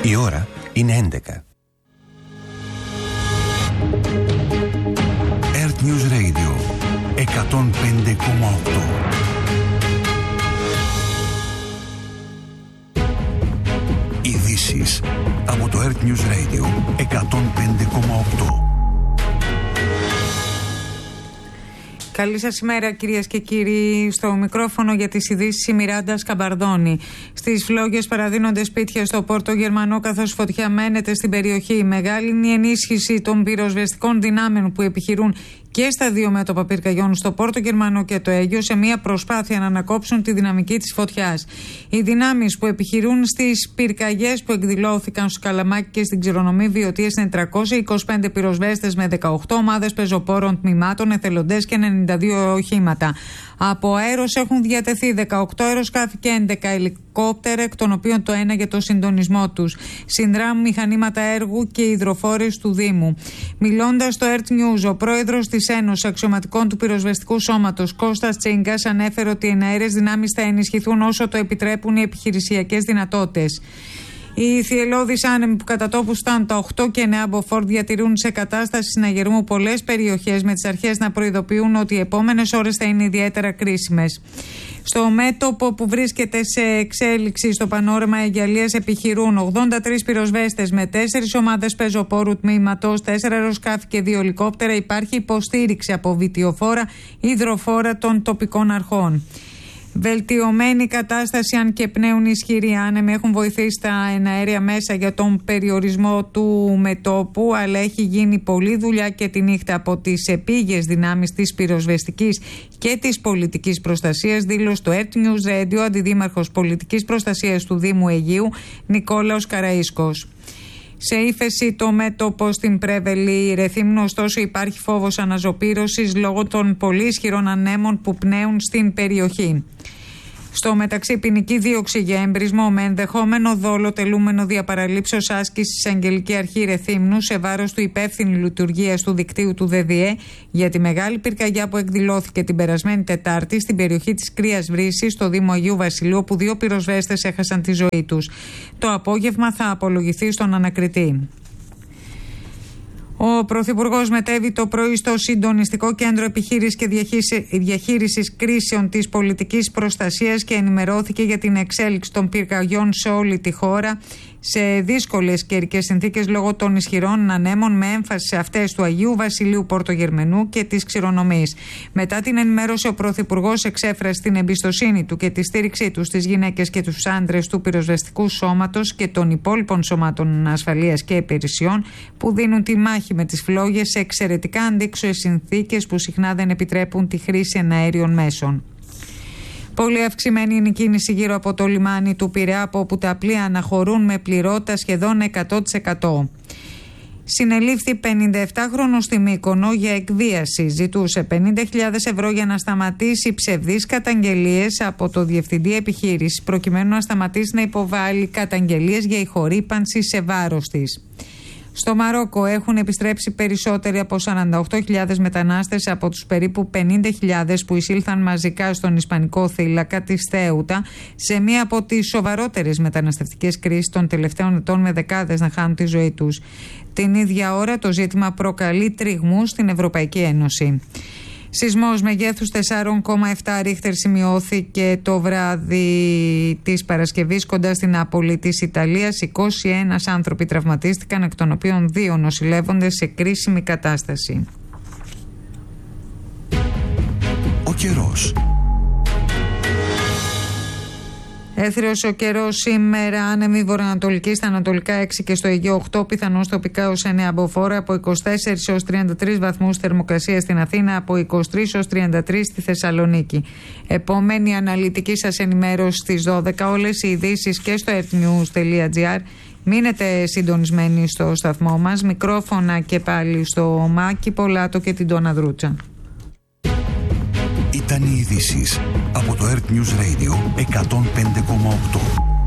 Η ώρα είναι 11. Earth News Radio 105,8. Ειδήσεις από το Earth News Radio 105,8. Καλή σας ημέρα κυρίες και κύριοι. Στο μικρόφωνο για τις ειδήσεις η Μιράντα Σκαμπαρδόνη. Στις φλόγες παραδίνονται σπίτια στο Πόρτο Γερμανό καθώς φωτιά μένεται στην περιοχή. Μεγάλη είναι η ενίσχυση των πυροσβεστικών δυνάμεων που επιχειρούν και στα δύο μέτωπα πυρκαγιών, στο Πόρτο Γερμανό και το Αίγιο, σε μια προσπάθεια να ανακόψουν τη δυναμική της φωτιάς. Οι δυνάμεις που επιχειρούν στις πυρκαγιές που εκδηλώθηκαν στο Καλαμάκι και στην Ξηρονομή Βιωτίας είναι 325 πυροσβέστες με 18 ομάδες πεζοπόρων τμήματων, εθελοντές και 92 οχήματα. Από αέρος έχουν διατεθεί 18 αεροσκάφη και 11 ελικόπτερα, εκ των οποίων το ένα για το συντονισμό τους. Συνδράμουν μηχανήματα έργου και υδροφόρες του Δήμου. Μιλώντας στο Earth News, ο πρόεδρος της Ένωσης Αξιωματικών του Πυροσβεστικού Σώματος, Κώστας Τσίγκας, ανέφερε ότι οι εναέρειες δυνάμεις θα ενισχυθούν όσο το επιτρέπουν οι επιχειρησιακές δυνατότητες. Οι θυελλώδεις άνεμοι που κατά τόπου φτάνουν τα 8 και 9 μποφόρ διατηρούν σε κατάσταση συναγερμού πολλές περιοχές, με τις αρχές να προειδοποιούν ότι οι επόμενες ώρες θα είναι ιδιαίτερα κρίσιμες. Στο μέτωπο που βρίσκεται σε εξέλιξη στο πανόραμα Αιγιαλίας επιχειρούν 83 πυροσβέστες με 4 ομάδες πεζοπόρου τμήματος, 4 αεροσκάφη και 2 ελικόπτερα. Υπάρχει υποστήριξη από βιτιοφόρα, υδροφόρα των τοπικών αρχών. Βελτιωμένη κατάσταση, αν και πνέουν ισχυροί άνεμοι, έχουν βοηθήσει τα εναέρια μέσα για τον περιορισμό του μετώπου, αλλά έχει γίνει πολλή δουλειά και τη νύχτα από τις επίγειες δυνάμεις της πυροσβεστικής και της πολιτικής προστασίας, δήλωσε το Earth News Radio αντιδήμαρχος πολιτικής προστασίας του Δήμου Αιγείου, Νικόλαος Καραΐσκος. Σε ύφεση το μέτωπο στην Πρέβελη Ρεθύμνου, ωστόσο υπάρχει φόβος αναζωπήρωσης λόγω των πολύ ισχυρών ανέμων που πνέουν στην περιοχή. Στο μεταξύ, ποινική δίωξη για εμπρισμό με ενδεχόμενο δόλο τελούμενο διαπαραλήψεως άσκηση στην Αγγελική Αρχή Ρεθύμνου σε βάρος του υπεύθυνου λειτουργίας του δικτύου του ΔΔΕ για τη μεγάλη πυρκαγιά που εκδηλώθηκε την περασμένη Τετάρτη στην περιοχή της Κρίας Βρύσης, στο Δήμο Αγίου Βασιλείου, όπου 2 πυροσβέστες έχασαν τη ζωή τους. Το απόγευμα θα απολογηθεί στον ανακριτή. Ο Πρωθυπουργός μετέβη το πρωί στο Συντονιστικό Κέντρο Επιχείρησης και Διαχείρισης Κρίσεων της Πολιτικής Προστασίας και ενημερώθηκε για την εξέλιξη των πυρκαγιών σε όλη τη χώρα σε δύσκολες καιρικές συνθήκες λόγω των ισχυρών ανέμων, με έμφαση σε αυτές του Αγίου Βασιλείου, Πορτογερμενού και της Ξηρονομής. Μετά την ενημέρωση, ο Πρωθυπουργός εξέφρασε την εμπιστοσύνη του και τη στήριξή του στις γυναίκες και τους άντρες του πυροσβεστικού σώματος και των υπόλοιπων σωμάτων ασφαλείας και υπηρεσιών που δίνουν τη μάχη με τις φλόγες σε εξαιρετικά αντίξωες συνθήκες που συχνά δεν επιτρέπουν τη χρήση εναέριων μέσων. Πολύ αυξημένη είναι η κίνηση γύρω από το λιμάνι του Πειραιά, από όπου τα πλοία αναχωρούν με πληρότητα σχεδόν 100%. Συνελήφθη 57χρονος στη Μύκονο για εκβίαση. Ζητούσε 50.000 ευρώ για να σταματήσει ψευδείς καταγγελίες από το Διευθυντή Επιχείρησης, προκειμένου να σταματήσει να υποβάλει καταγγελίες για ηχορύπανση σε βάρος της. Στο Μαρόκο έχουν επιστρέψει περισσότεροι από 48.000 μετανάστες από τους περίπου 50.000 που εισήλθαν μαζικά στον Ισπανικό θύλακα της Θέουτα, σε μία από τις σοβαρότερες μεταναστευτικές κρίσεις των τελευταίων ετών, με δεκάδες να χάνουν τη ζωή τους. Την ίδια ώρα το ζήτημα προκαλεί τριγμούς στην Ευρωπαϊκή Ένωση. Σεισμός μεγέθους 4,7 ρίχτερ σημειώθηκε το βράδυ της Παρασκευής κοντά στην Νάπολη της Ιταλίας. 21 άνθρωποι τραυματίστηκαν, εκ των οποίων 2 νοσηλεύονται σε κρίσιμη κατάσταση. Ο καιρός. Έθριος ο καιρός σήμερα, άνεμη βορειοανατολική στα ανατολικά 6 και στο Αιγαίο 8, πιθανώς τοπικά ως 9 μποφόρ, από 24 έως 33 βαθμούς θερμοκρασία στην Αθήνα, από 23 έως 33 στη Θεσσαλονίκη. Επόμενη αναλυτική σας ενημέρωση στις 12, όλες οι ειδήσεις και στο earthnews.gr. Μείνετε συντονισμένοι στο σταθμό μας, μικρόφωνα και πάλι στο Μάκη Πολάτο και την Τόνα Δρούτσα. Ήταν οι ειδήσεις από το Earth News Radio 105,8.